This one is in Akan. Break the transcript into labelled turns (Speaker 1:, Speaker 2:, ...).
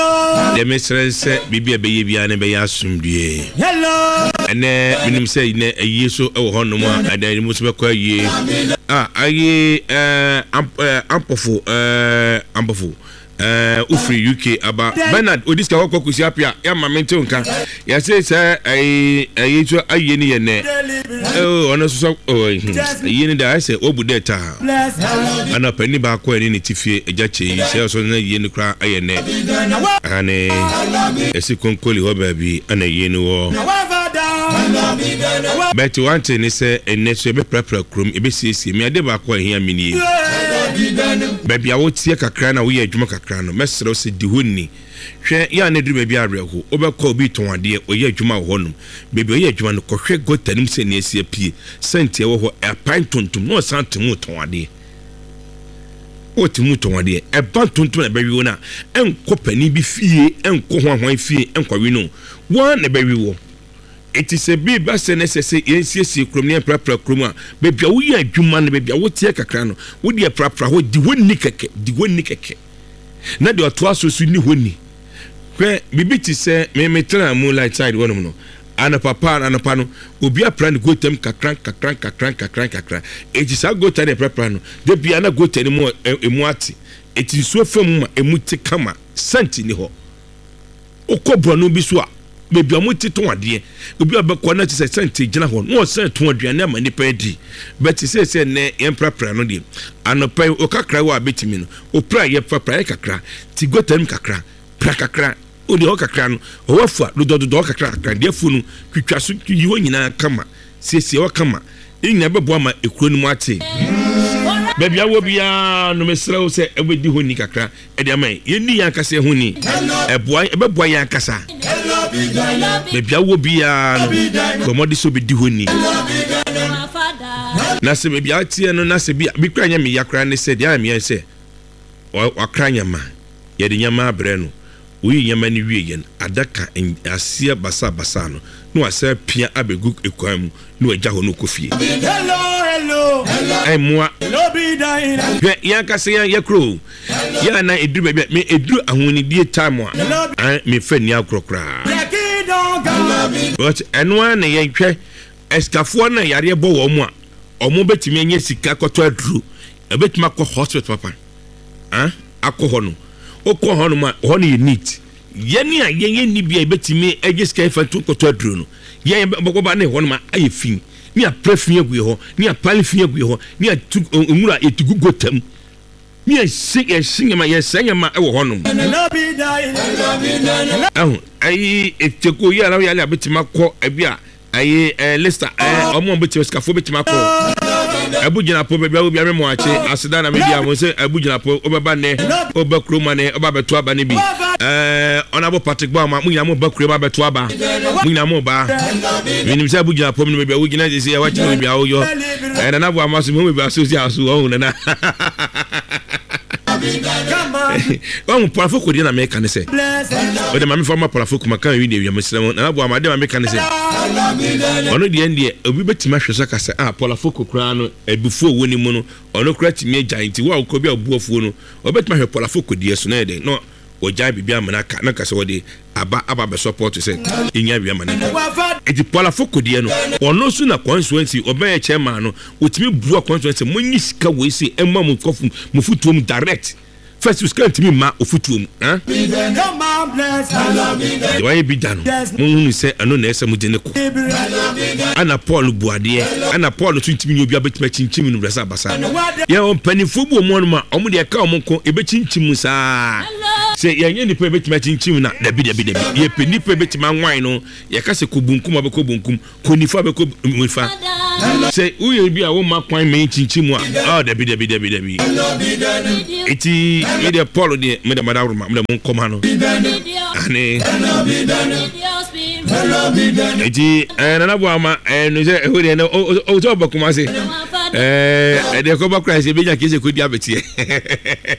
Speaker 1: The mistress Bibi be biane be asumdue. Ene minim say ne yeso e wo hono ma adan mu so be kwa ye. Aye ampofo Ufri UK aba Bernard Odiska wako kusiapia ya mamente nka ya say ayeto aye ni ye ne ono so aye ni da say obudeta ana pani ba ko ni tifie ejache yi say so na ye ni kra aye ne ane esikonkoli ho ba bi ana ye ni wo but one thing is ene so be prepare krom ebe siesie me ade ba ko ahia mini baby awo tie kakra na wo ye adwuma kakra no mesere se di honni hwe ya na duru baby areho obekọ obi ton ade o ye adwuma wo honum baby o ye adwuma no kohwe gotanim se na esie pie sente wo ho apan tontom no santum ton ade o timu ton ade e ban tontom na baby wo na enko pani bi fie enko hwanhwan fie enko wi no wo na baby wo it is a big basse necessary NCC kromne prapra kroma baby wo ye adwuma no baby wo tie kakra no wo de prapra ho di wonni keke na de oto asosu ni honni kwe bibiti se me tra mu light side wonum no ana papa no obi apra no gotem kakran it is a gota de prapra no de bia na gota ni mu emu ati it is so fam ma emu te kama santi ni ho okobro no bi so a baby amuti ton ade obi abekọ na tse sente gina ho no se ton aduane ma nipa edi but se ne emprapra no de anopai o kakra wa betimi no o pra ye prapra kakra ti gotam kakra pra kakra o de o kakra no o wafa do kakra de fu no twitwa so yi ho nyina kama siesie o kama enya bebo ama ekuro no mu ate baby awo bia no mesra o se ebedi ho ni kakra e de amai ye ni ya kase ho ni ebeboa ya kasa baby awo bia no komodi so bedi ho ni na se baby atie no na se bia bi kra nya me yakra ne se dia me ye se wakra nya ma ye de nya ma bre no wi nya ma ni wie yen adaka asia basa no no asa pia abegu ekwam no agya ho no kofie hello ai moa ya kase ya kro ya na eduru baby me eduru ahoni die time a me fani akrokra but enwa na ye hwe eskafo na yare bo wo mu a omo betimi anya sika koto aduru ebetimi akọ hospital papa akọ ho no okọ ho no ma ho no neat yeni a yeni bia betimi age sika fantu koto aduru no ye boko ba na ho no ma ayefin ni a prefin agu ho ni a palifin agu ho ni a umura etugu gotam ni a sing ma ye sanyama e wo ho no ai eteko ya la ya betima ko ebia ai lista omo betima skafo betima ko abugina po bebia obi ame mo ache asida na media mo se abugina po obeba ne obakro ma ne obabeto aba ne bi onabo Patrick ba ma munya mo bakro ba beto aba munya mo ba minim se abugina po me bebia ogina je se ya wachi me bia oyo na na bo amaso me bebia so si aso o na One Palafoko did America, and say, but the mammy from Palafoko, Macan, you must and I will my American say, one of the end, a bit to Mashaka say, Palafoko crown, a before winning mono, or no cratch me giant, well, could be a buofuno, or bet my Palafoko, dear Sunday, no, or Jabby Biamanaka, Nakasodi, Abba support to say, in Yabiamanaka. It's Palafoko, dear, or no sooner constituency, or by a chairman, which me broke constituency, when you scout, we see a mum coffin, Mufutum direct. First, you scan to me, ma, Ufutum, why be done? Moon say, I know Nessa Mudineko. Anna Paul Boadier, Anna Paul, 20 minutes, you are betting Chimin Rasabasa. Your penny football monma, only a cow monko, a betting Chimusa. Say, Yanni Pebet matching Chimina, the bidder, ye penny pebet man wino, Yakasa Kubunkum, Abacobunkum, Kunifabeco Mufa. Say, we will be a woman, my main Chimua, oh, the bidder. It's media Paulo de Madame Moncomano. And another woman, and who know October Kumasi. And the Coba Christ, a big case could have it here.